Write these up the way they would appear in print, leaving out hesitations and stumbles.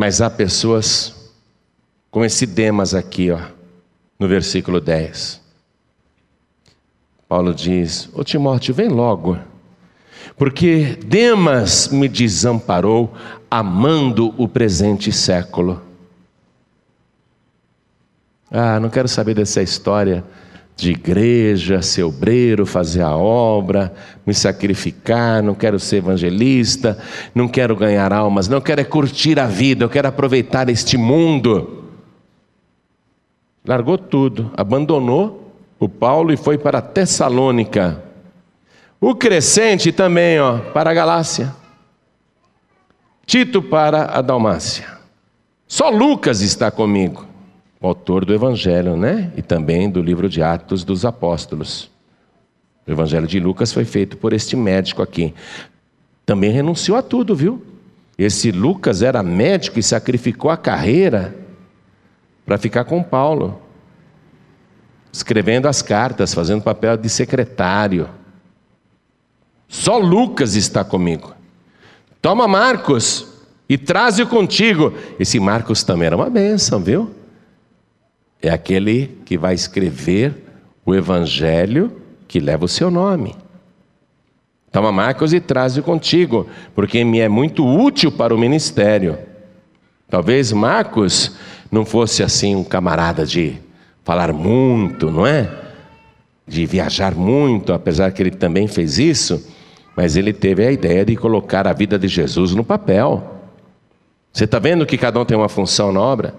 Mas há pessoas com esse Demas aqui, no versículo 10. Paulo diz: ô Timóteo, vem logo, porque Demas me desamparou, amando o presente século. Não quero saber dessa história de igreja, ser obreiro, fazer a obra, me sacrificar, não quero ser evangelista, não quero ganhar almas, não quero curtir a vida, eu quero aproveitar este mundo. Largou tudo, abandonou o Paulo e foi para Tessalônica. O Crescente também, para a Galácia. Tito para a Dalmácia. Só Lucas está comigo, o autor do Evangelho, E também do livro de Atos dos Apóstolos. O Evangelho de Lucas foi feito por este médico aqui. Também renunciou a tudo, viu? Esse Lucas era médico e sacrificou a carreira para ficar com Paulo, escrevendo as cartas, fazendo papel de secretário. Só Lucas está comigo. Toma Marcos e traze-o contigo. Esse Marcos também era uma bênção, viu? É aquele que vai escrever o evangelho que leva o seu nome. Toma Marcos e traze-o contigo, porque me é muito útil para o ministério. Talvez Marcos não fosse assim um camarada de falar muito, de viajar muito, apesar que ele também fez isso, mas ele teve a ideia de colocar a vida de Jesus no papel. Você está vendo que cada um tem uma função na obra?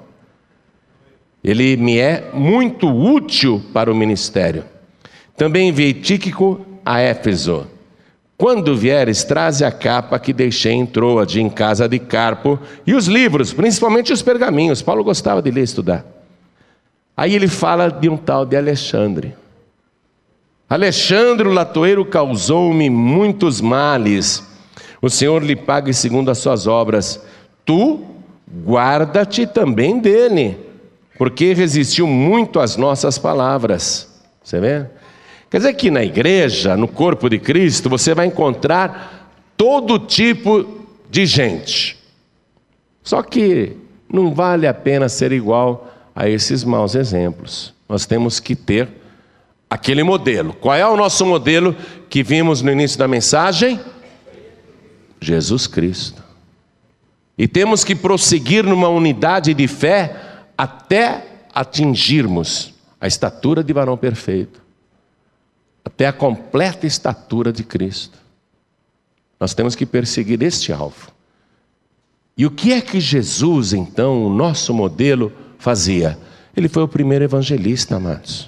Ele me é muito útil para o ministério. Também enviei Tíquico a Éfeso. Quando vieres, traze a capa que deixei em Troade, em casa de Carpo, e os livros, principalmente os pergaminhos. Paulo gostava de ler e estudar. Aí ele fala de um tal de Alexandre. Alexandre o latoeiro causou-me muitos males. O Senhor lhe pague segundo as suas obras. Tu guarda-te também dele, porque resistiu muito às nossas palavras. Você vê? Quer dizer que na igreja, no corpo de Cristo, você vai encontrar todo tipo de gente. Só que não vale a pena ser igual a esses maus exemplos. Nós temos que ter aquele modelo. Qual é o nosso modelo que vimos no início da mensagem? Jesus Cristo. E temos que prosseguir numa unidade de fé até atingirmos a estatura de varão perfeito, até a completa estatura de Cristo. Nós temos que perseguir este alvo. E o que é que Jesus, então, o nosso modelo, fazia? Ele foi o primeiro evangelista, amados.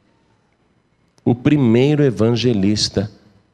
O primeiro evangelista.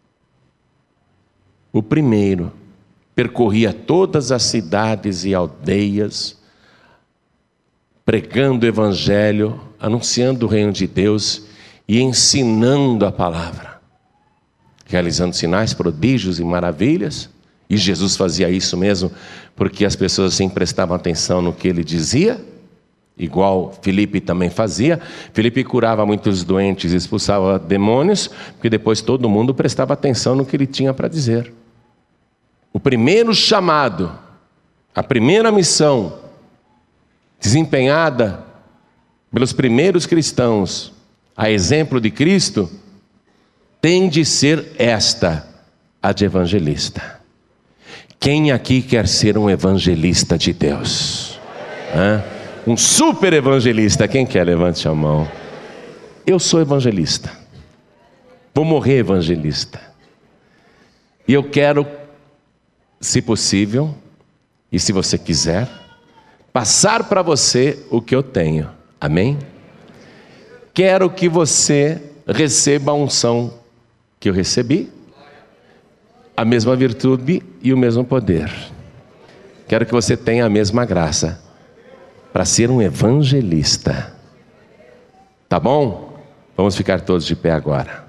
O primeiro. Percorria todas as cidades e aldeias, pregando o evangelho, anunciando o reino de Deus e ensinando a palavra, realizando sinais, prodígios e maravilhas. E Jesus fazia isso mesmo, porque as pessoas assim prestavam atenção no que ele dizia, igual Filipe também fazia. Filipe curava muitos doentes, expulsava demônios, porque depois todo mundo prestava atenção no que ele tinha para dizer. O primeiro chamado, a primeira missão desempenhada pelos primeiros cristãos, a exemplo de Cristo, tem de ser esta, a de evangelista. Quem aqui quer ser um evangelista de Deus? Um super evangelista? Quem quer? Levante a mão. Eu sou evangelista. Vou morrer evangelista. E eu quero, se possível, e se você quiser, passar para você o que eu tenho. Amém? Quero que você receba a unção que eu recebi, a mesma virtude e o mesmo poder. Quero que você tenha a mesma graça para ser um evangelista. Tá bom? Vamos ficar todos de pé agora.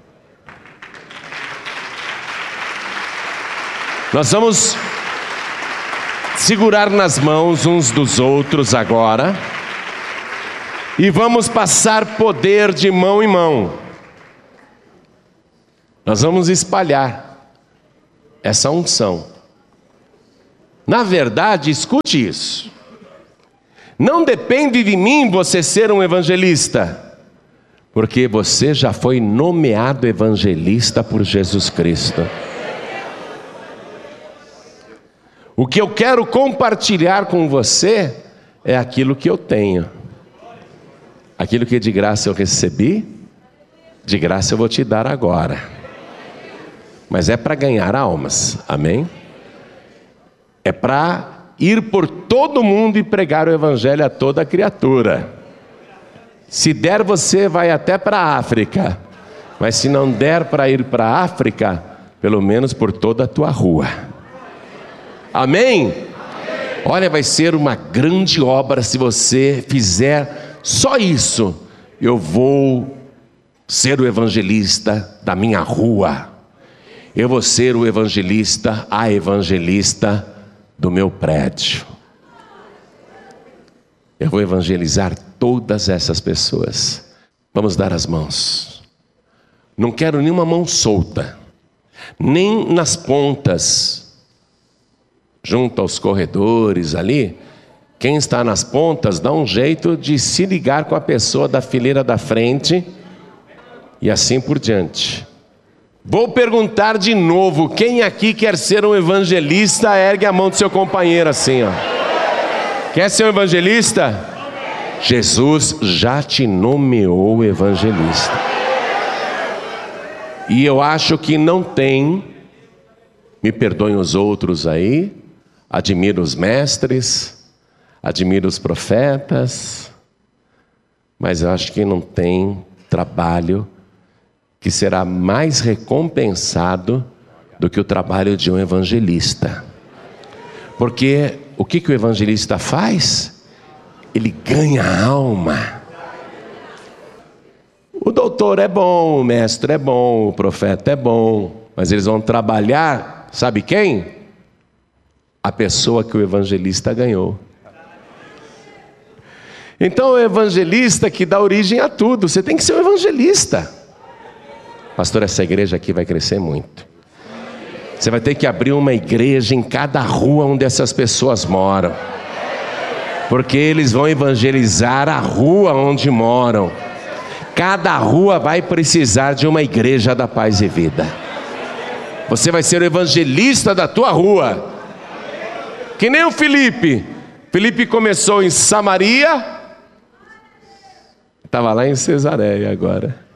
Nós vamos segurar nas mãos uns dos outros agora e vamos passar poder de mão em mão. Nós vamos espalhar essa unção. Na verdade, escute isso. Não depende de mim você ser um evangelista, porque você já foi nomeado evangelista por Jesus Cristo. O que eu quero compartilhar com você é aquilo que eu tenho. Aquilo que de graça eu recebi, de graça eu vou te dar agora. Mas é para ganhar almas, amém? É para ir por todo mundo e pregar o evangelho a toda criatura. Se der, você vai até para a África. Mas se não der para ir para a África, pelo menos por toda a tua rua. Amém? Olha, vai ser uma grande obra se você fizer só isso. Eu vou ser o evangelista da minha rua. Eu vou ser o evangelista, a evangelista do meu prédio. Eu vou evangelizar todas essas pessoas. Vamos dar as mãos. Não quero nenhuma mão solta, nem nas pontas, junto aos corredores ali. Quem está nas pontas, dá um jeito de se ligar com a pessoa da fileira da frente e assim por diante. Vou perguntar de novo, quem aqui quer ser um evangelista? Ergue a mão do seu companheiro assim, ó. Quer ser um evangelista? Jesus já te nomeou evangelista. E eu acho que não tem, me perdoem os outros aí, admiro os mestres, admiro os profetas, mas eu acho que não tem trabalho que será mais recompensado do que o trabalho de um evangelista. Porque o que o evangelista faz? Ele ganha a alma. O doutor é bom, o mestre é bom, o profeta é bom, mas eles vão trabalhar, sabe quem? A pessoa que o evangelista ganhou. Então o evangelista que dá origem a tudo, você tem que ser um evangelista. Pastor, essa igreja aqui vai crescer muito. Você vai ter que abrir uma igreja em cada rua onde essas pessoas moram, porque eles vão evangelizar a rua onde moram. Cada rua vai precisar de uma igreja da paz e vida. Você vai ser o evangelista da tua rua. Que nem o Felipe. Felipe começou em Samaria, estava lá em Cesareia agora.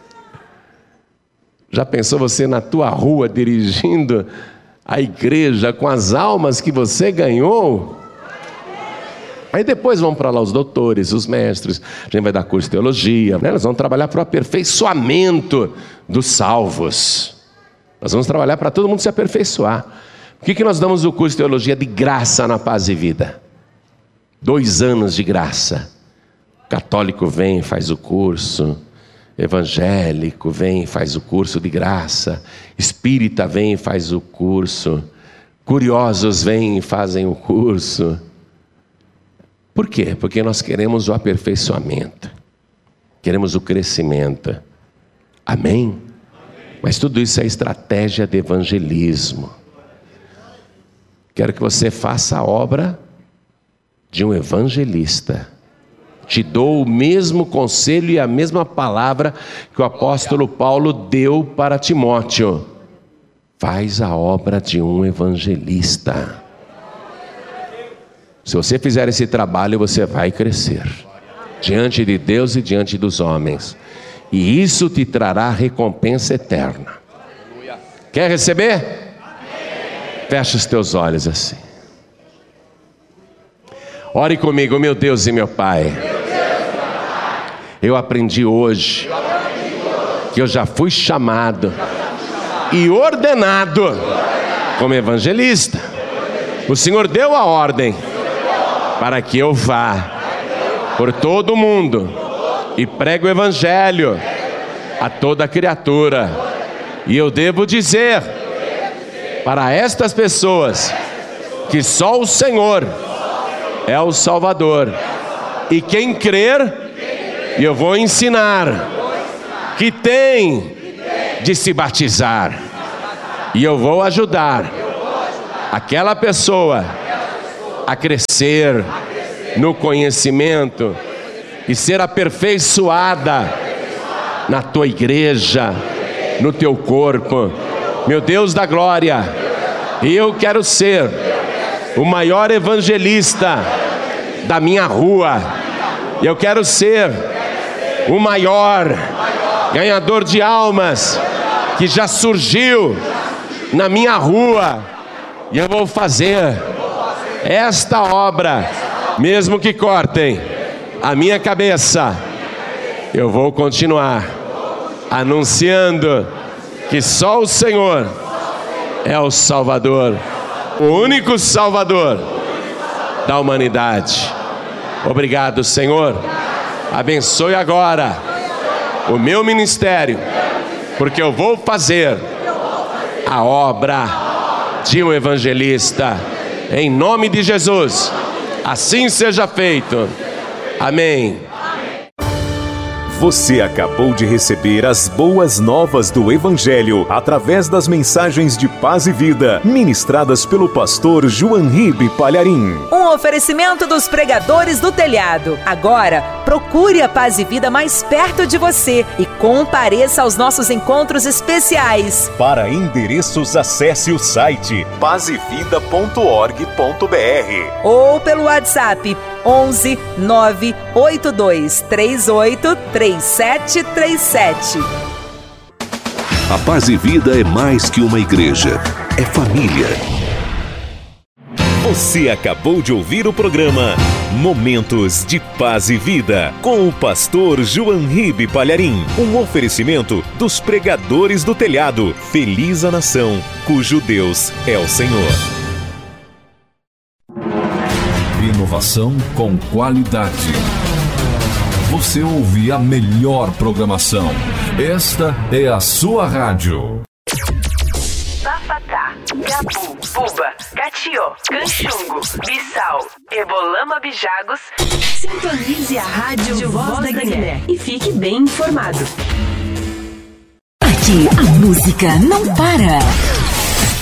Já pensou você na tua rua dirigindo a igreja com as almas que você ganhou? Aí depois vão para lá os doutores, os mestres, a gente vai dar curso de teologia, né? Nós vamos trabalhar para o aperfeiçoamento dos salvos. Nós vamos trabalhar para todo mundo se aperfeiçoar. Por que nós damos o curso de teologia de graça na Paz e Vida? 2 anos de graça. Católico vem, faz o curso. Evangélico vem, faz o curso de graça. Espírita vem, faz o curso. Curiosos vêm e fazem o curso. Por quê? Porque nós queremos o aperfeiçoamento. Queremos o crescimento. Amém? Mas tudo isso é estratégia de evangelismo. Quero que você faça a obra de um evangelista. Te dou o mesmo conselho e a mesma palavra que o apóstolo Paulo deu para Timóteo. Faz a obra de um evangelista. Se você fizer esse trabalho, você vai crescer diante de Deus e diante dos homens. E isso te trará recompensa eterna. Quer receber? Fecha os teus olhos assim. Ore comigo, meu Deus e meu Pai. Eu aprendi hoje que eu já fui chamado e ordenado como evangelista. O Senhor deu a ordem para que eu vá por todo o mundo e pregue o evangelho a toda criatura. E eu devo dizer para estas pessoas que só o Senhor é o Salvador. E quem crer, eu vou ensinar que tem de se batizar. E eu vou ajudar aquela pessoa a crescer no conhecimento e ser aperfeiçoada na tua igreja, no teu corpo. Meu Deus da glória, eu quero ser o maior evangelista da minha rua. Eu quero ser o maior ganhador de almas que já surgiu na minha rua. E eu vou fazer esta obra, mesmo que cortem a minha cabeça. Eu vou continuar anunciando que só o Senhor é o Salvador, o único Salvador da humanidade. Obrigado, Senhor. Abençoe agora o meu ministério, porque eu vou fazer a obra de um evangelista. Em nome de Jesus, assim seja feito. Amém. Você acabou de receber as boas novas do Evangelho através das mensagens de paz e vida ministradas pelo pastor João Ribe Palharim. Um oferecimento dos pregadores do telhado. Agora, procure a Paz e Vida mais perto de você e compareça aos nossos encontros especiais. Para endereços, acesse o site pazevida.org.br ou pelo WhatsApp 11 982 38 3737. A Paz e Vida é mais que uma igreja, é família. Você acabou de ouvir o programa Momentos de Paz e Vida com o pastor João Ribe Palharim. Um oferecimento dos pregadores do telhado. Feliz a nação cujo Deus é o Senhor. Inovação com qualidade. Você ouve a melhor programação. Esta é a sua rádio. Bafatá, Gabu, Buba, Catió, Canchungo, Bissau, Ebolama, Bijagos. Sintonize a rádio Voz da Guiné e fique bem informado. Aqui a música não para.